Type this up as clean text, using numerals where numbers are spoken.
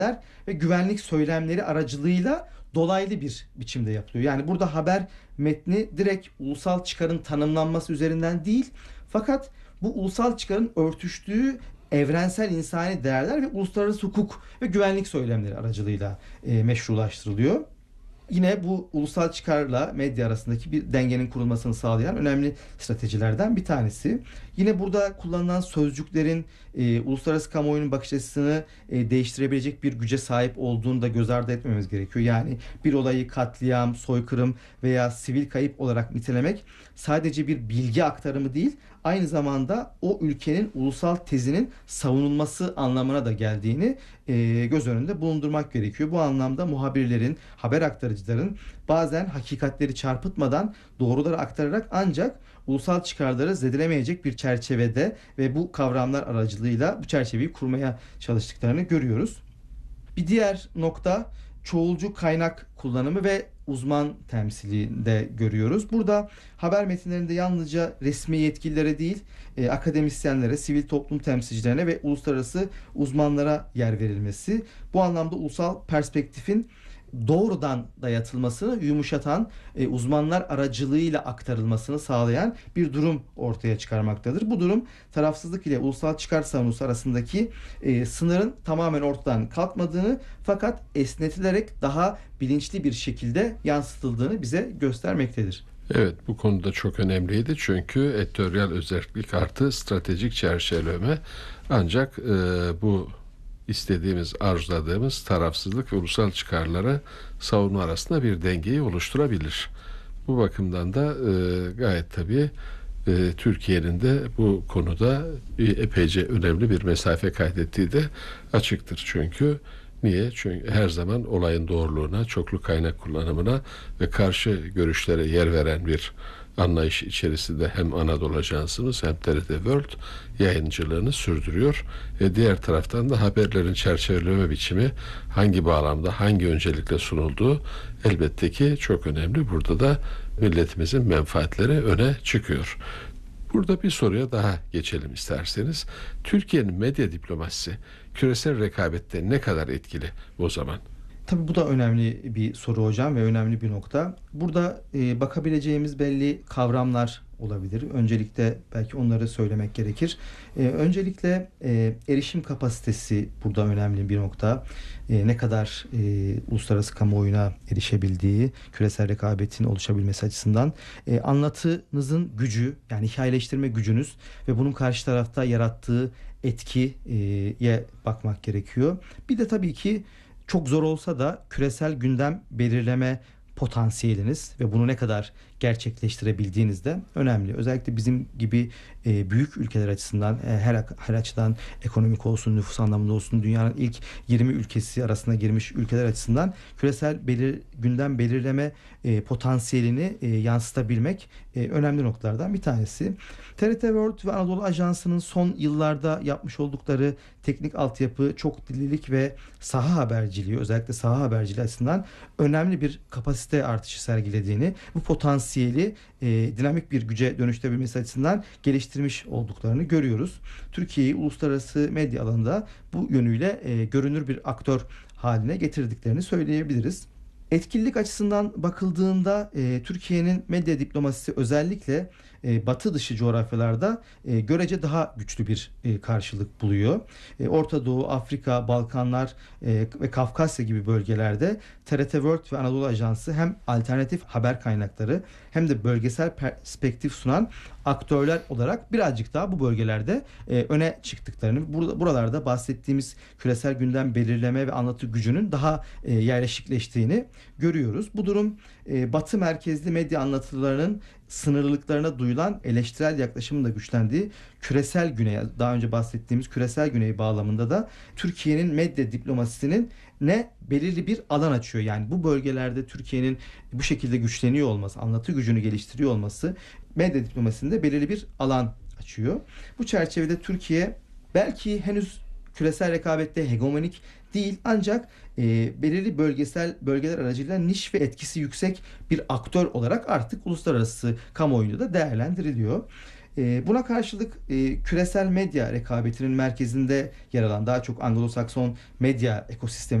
ve güvenlik söylemleri aracılığıyla dolaylı bir biçimde yapılıyor. Yani burada haber metni direkt ulusal çıkarın tanımlanması üzerinden değil, fakat bu ulusal çıkarın örtüştüğü evrensel insani değerler ve uluslararası hukuk ve güvenlik söylemleri aracılığıyla meşrulaştırılıyor. Yine bu ulusal çıkarla medya arasındaki bir dengenin kurulmasını sağlayan önemli stratejilerden bir tanesi. Yine burada kullanılan sözcüklerin uluslararası kamuoyunun bakış açısını değiştirebilecek bir güce sahip olduğunu da göz ardı etmemiz gerekiyor. Yani bir olayı katliam, soykırım veya sivil kayıp olarak nitelemek sadece bir bilgi aktarımı değil, aynı zamanda o ülkenin ulusal tezinin savunulması anlamına da geldiğini göz önünde bulundurmak gerekiyor. Bu anlamda muhabirlerin, haber aktarıcıların bazen hakikatleri çarpıtmadan doğruları aktararak ancak ulusal çıkarları zedelemeyecek bir çerçevede ve bu kavramlar aracılığıyla bu çerçeveyi kurmaya çalıştıklarını görüyoruz. Bir diğer nokta çoğulcu kaynak kullanımı ve uzman temsilinde görüyoruz. Burada haber metinlerinde yalnızca resmi yetkililere değil, akademisyenlere, sivil toplum temsilcilerine ve uluslararası uzmanlara yer verilmesi, bu anlamda ulusal perspektifin doğrudan dayatılmasını yumuşatan uzmanlar aracılığıyla aktarılmasını sağlayan bir durum ortaya çıkarmaktadır. Bu durum tarafsızlık ile ulusal çıkar savunusu arasındaki sınırın tamamen ortadan kalkmadığını, fakat esnetilerek daha bilinçli bir şekilde yansıtıldığını bize göstermektedir. Evet, bu konuda çok önemliydi çünkü editoryal özellik artı stratejik çerçeveleme ancak bu istediğimiz, arzuladığımız tarafsızlık ve ulusal çıkarlara savunma arasında bir dengeyi oluşturabilir. Bu bakımdan da gayet tabii Türkiye'nin de bu konuda epeyce önemli bir mesafe kaydettiği de açıktır. Çünkü niye? Çünkü her zaman olayın doğruluğuna, çoklu kaynak kullanımına ve karşı görüşlere yer veren bir anlayış içerisinde hem Anadolu Ajansımız hem TRT World yayıncılığını sürdürüyor. Diğer taraftan da haberlerin çerçeveleme biçimi hangi bağlamda, hangi öncelikle sunulduğu elbette ki çok önemli. Burada da milletimizin menfaatleri öne çıkıyor. Burada bir soruya daha geçelim isterseniz. Türkiye'nin medya diplomasisi küresel rekabette ne kadar etkili o zaman? Tabii bu da önemli bir soru hocam ve önemli bir nokta. Burada bakabileceğimiz belli kavramlar olabilir. Öncelikle belki onları söylemek gerekir. Öncelikle erişim kapasitesi burada önemli bir nokta. Ne kadar uluslararası kamuoyuna erişebildiği, küresel rekabetin oluşabilmesi açısından anlatınızın gücü, yani hikayeleştirme gücünüz ve bunun karşı tarafta yarattığı etkiye bakmak gerekiyor. Bir de tabii ki çok zor olsa da küresel gündem belirleme potansiyeliniz ve bunu ne kadar gerçekleştirebildiğiniz de önemli. Özellikle bizim gibi büyük ülkeler açısından her açıdan ekonomik olsun, nüfus anlamında olsun, dünyanın ilk 20 ülkesi arasına girmiş ülkeler açısından küresel gündem belirleme potansiyelini yansıtabilmek önemli noktalardan bir tanesi. TRT World ve Anadolu Ajansı'nın son yıllarda yapmış oldukları teknik altyapı, çok dillilik ve saha haberciliği, özellikle saha haberciliği açısından önemli bir kapasite artışı sergilediğini, bu potansiyeli dinamik bir güce dönüştürebilmesi açısından geliştirmiş olduklarını görüyoruz. Türkiye'yi uluslararası medya alanında bu yönüyle görünür bir aktör haline getirdiklerini söyleyebiliriz. Etkinlik açısından bakıldığında Türkiye'nin medya diplomasisi özellikle batı dışı coğrafyalarda görece daha güçlü bir karşılık buluyor. Orta Doğu, Afrika, Balkanlar ve Kafkasya gibi bölgelerde TRT World ve Anadolu Ajansı hem alternatif haber kaynakları hem de bölgesel perspektif sunan aktörler olarak birazcık daha bu bölgelerde öne çıktıklarını, buralarda bahsettiğimiz küresel gündem belirleme ve anlatı gücünün daha yerleşikleştiğini görüyoruz. Bu durum Batı merkezli medya anlatılarının sınırlılıklarına duyulan eleştirel yaklaşımın da güçlendiği küresel güney, daha önce bahsettiğimiz küresel güney bağlamında da Türkiye'nin medya diplomasisinin belirli bir alan açıyor. Yani bu bölgelerde Türkiye'nin bu şekilde güçleniyor olması, anlatı gücünü geliştiriyor olması medya diplomasisinde belirli bir alan açıyor. Bu çerçevede Türkiye belki henüz küresel rekabette hegemonik değil, ancak belirli bölgeler aracılığıyla niş ve etkisi yüksek bir aktör olarak artık uluslararası kamuoyunda da değerlendiriliyor. Buna karşılık küresel medya rekabetinin merkezinde yer alan daha çok Anglo-Sakson medya ekosistemi